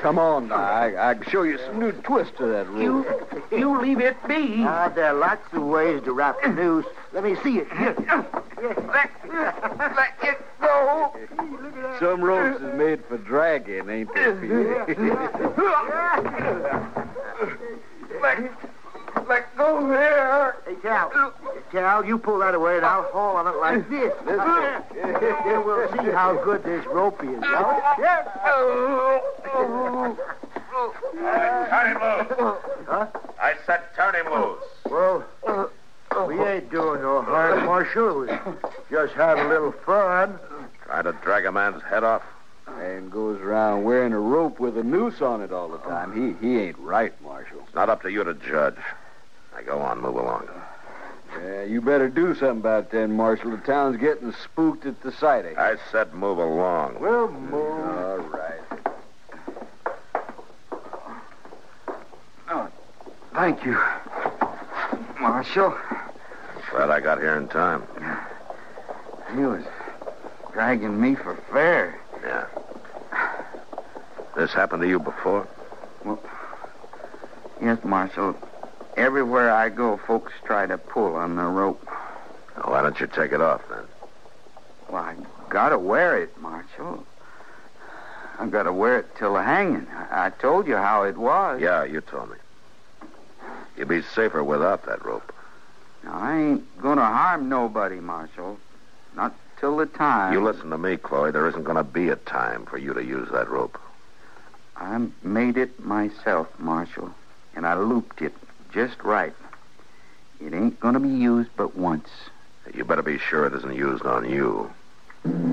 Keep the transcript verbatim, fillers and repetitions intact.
Come on now. I, I can show you some new twists to that rope. You, you leave it be. Ah, there are lots of ways to wrap the noose. Let me see it. Here. Let, let it go. Some ropes is made for dragging, ain't they, Pete? let, let go there. Hey, Cal. Cal, you pull that away and I'll haul on it like this. Then we'll see how good this rope is. Turn him loose. Huh? I said turn him loose. Well, we ain't doing no harm, Marshal. We just have a little fun. Trying to drag a man's head off. And goes around wearing a rope with a noose on it all the time. He he ain't right, Marshal. It's not up to you to judge. Now go on, move along. Yeah, you better do something about that, Marshal. The town's getting spooked at the sighting. I said move along. We'll move. All right. Oh, thank you, Marshal. Glad I got here in time. He was dragging me for fair. Yeah. This happened to you before? Well, yes, Marshal. Everywhere I go, folks try to pull on the rope. Now, why don't you take it off, then? Well, I gotta wear it, Marshal. I gotta wear it till the hanging. I, I told you how it was. Yeah, you told me. You'd be safer without that rope. Now, I ain't gonna harm nobody, Marshal. Not till the time. You listen to me, Chloe. There isn't going to be a time for you to use that rope. I made it myself, Marshal, and I looped it just right. It ain't gonna be used but once. You better be sure it isn't used on you.